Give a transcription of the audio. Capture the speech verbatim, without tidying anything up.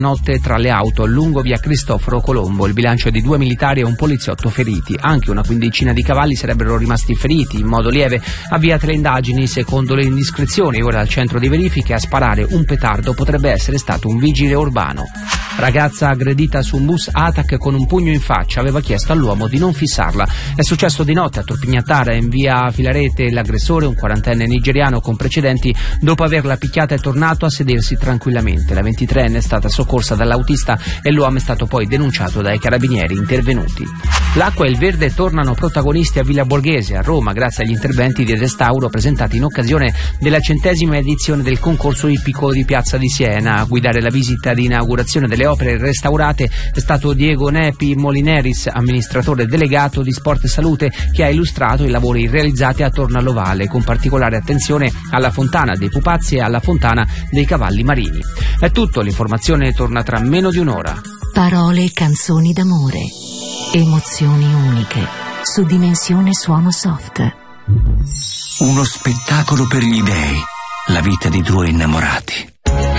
Notte tra le auto lungo via Cristoforo Colombo. Il bilancio è di due militari e un poliziotto feriti. Anche una quindicina di cavalli sarebbero rimasti feriti in modo lieve. Avviate le indagini secondo le indiscrezioni. Ora al centro di verifiche a sparare un petardo potrebbe essere stato un vigile urbano. Ragazza aggredita su un bus Atac con un pugno in faccia, aveva chiesto all'uomo di non fissarla. È successo di notte a Torpignattara, in via Filarete. L'aggressore, un quarantenne nigeriano con precedenti, dopo averla picchiata è tornato a sedersi tranquillamente. La ventitreenne è stata soccorsa dall'autista e l'uomo è stato poi denunciato dai carabinieri intervenuti. L'acqua e il verde tornano protagonisti a Villa Borghese, a Roma, grazie agli interventi di restauro presentati in occasione della centesima edizione del concorso ippico di Piazza di Siena. A guidare la visita di inaugurazione delle opere restaurate è stato Diego Nepi Molineris, amministratore delegato di Sport e Salute, che ha illustrato i lavori realizzati attorno all'Ovale, con particolare attenzione alla fontana dei pupazzi e alla fontana dei cavalli marini. È tutto, l'informazione torna tra meno di un'ora. Parole e canzoni d'amore, emozioni uniche, su Dimensione Suono Soft. Uno spettacolo per gli dei, la vita di due innamorati.